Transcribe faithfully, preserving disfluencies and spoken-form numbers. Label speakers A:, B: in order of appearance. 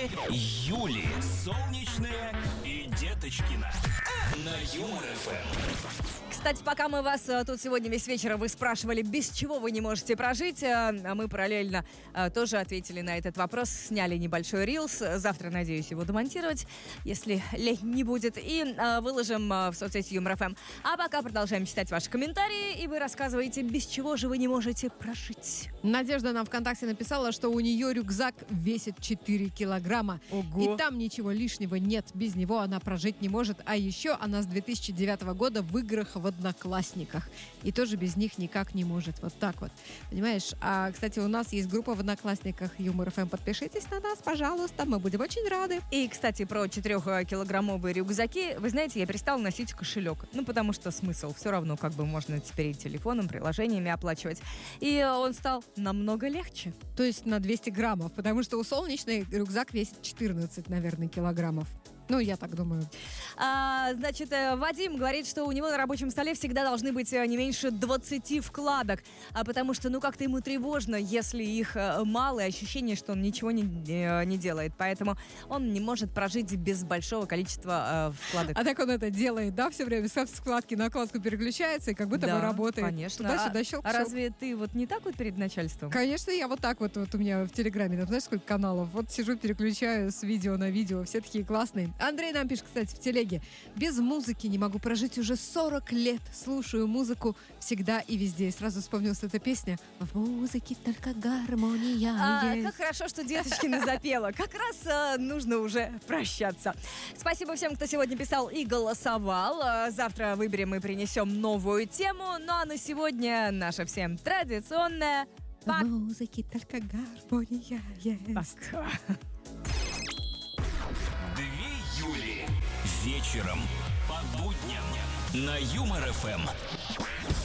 A: Две Юли. Солнечная и Деточкина. На Юмор эф эм.
B: Кстати, пока мы вас а, тут сегодня весь вечер вы спрашивали, без чего вы не можете прожить, а, а мы параллельно а, тоже ответили на этот вопрос, сняли небольшой рилс. Завтра, надеюсь, его домонтировать, если лень не будет, и а, выложим а, в соцсети Юмор эф эм. А пока продолжаем читать ваши комментарии, и вы рассказываете, без чего же вы не можете прожить.
C: Надежда нам ВКонтакте написала, что у нее рюкзак весит четыре килограмма.
B: Ого.
C: И там ничего лишнего нет. Без него она прожить не может. А еще она с две тысячи девятого года в играх в Одноклассниках. И тоже без них никак не может. Вот так вот. Понимаешь? А, кстати, у нас есть группа в Одноклассниках Юмор эф эм. Подпишитесь на нас, пожалуйста. Мы будем очень рады.
B: И, кстати, про четырехкилограммовые рюкзаки. Вы знаете, я перестала носить кошелек. Ну, потому что смысл. Все равно, как бы можно теперь и телефоном, приложениями оплачивать. И он стал намного легче.
C: То есть на двести граммов. Потому что у солнечной рюкзак весит четырнадцать, наверное, килограммов. Ну, я так думаю.
B: А, значит, Вадим говорит, что у него на рабочем столе всегда должны быть не меньше двадцати вкладок, а потому что, ну, как-то ему тревожно, если их мало, и ощущение, что он ничего не, не делает. Поэтому он не может прожить без большого количества э, вкладок.
C: А так он это делает, да, все время с вкладки на вкладку переключается, и как будто
B: да,
C: бы работает.
B: Конечно.
C: Туда-сюда, щелк,
B: а, а
C: щелк.
B: разве ты вот не так вот перед начальством?
C: Конечно, я вот так вот, вот у меня в Телеграме, там, знаешь, сколько каналов? Вот сижу, переключаю с видео на видео, все такие классные. Андрей нам пишет, кстати, в телеге. Без музыки не могу прожить уже сорок лет. Слушаю музыку всегда и везде. И сразу вспомнилась эта песня. В музыке только гармония
B: а,
C: есть.
B: Как хорошо, что Деточкина запела. Как раз а, нужно уже прощаться. Спасибо всем, кто сегодня писал и голосовал. А, завтра выберем и принесем новую тему. Ну а на сегодня наша всем традиционная...
C: В музыке только гармония есть.
B: Пока.
A: Юли. Вечером по будням на Юмор эф эм.